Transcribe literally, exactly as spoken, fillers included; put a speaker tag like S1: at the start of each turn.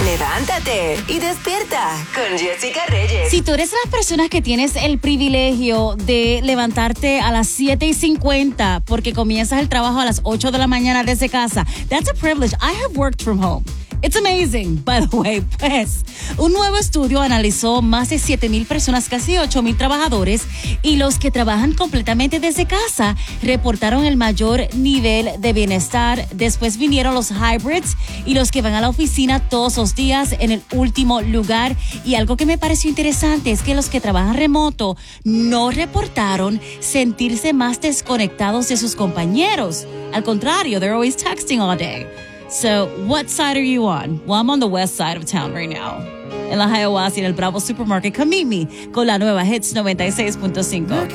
S1: Levántate y despierta con Jessica Reyes.
S2: Si tú eres de las personas que tienes el privilegio de levantarte a las siete y cincuenta porque comienzas el trabajo a las ocho de la mañana desde casa, that's a privilege. I have worked from home. It's amazing, by the way. Pues, un nuevo estudio analizó más de siete mil personas, casi ocho mil trabajadores, y los que trabajan completamente desde casa reportaron el mayor nivel de bienestar. Después vinieron los hybrids y los que van a la oficina todos los días en el último lugar. Y algo que me pareció interesante es que los que trabajan remoto no reportaron sentirse más desconectados de sus compañeros. Al contrario, they're always texting all day. So, what side are you on? Well, I'm on the west side of town right now. En la Hiawassee, en el Bravo Supermarket. Come meet me con la nueva Hits noventa y seis punto cinco.